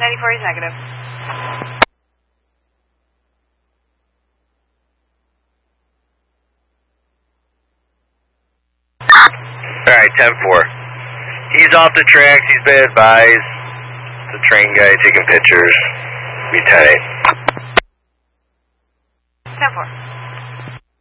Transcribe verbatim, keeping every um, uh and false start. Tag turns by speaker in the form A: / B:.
A: ninety-four, he's negative.
B: Alright, ten four. He's off the tracks, he's been advised. The train guy taking pictures. Be ten eight.
A: ten four.